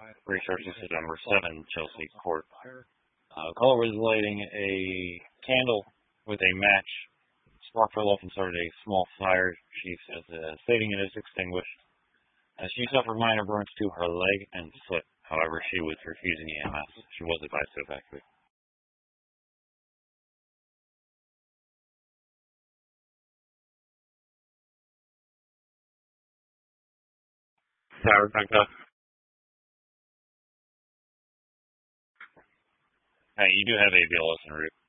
Resources to number 7, Chelsea Court. Caller was lighting a candle with a match. Spark fell off and started a small fire. She says, stating it is extinguished. She suffered minor burns to her leg and foot. However, she was refusing EMS. She was advised to evacuate. Tower back up. Hey, you do have ABLS en route.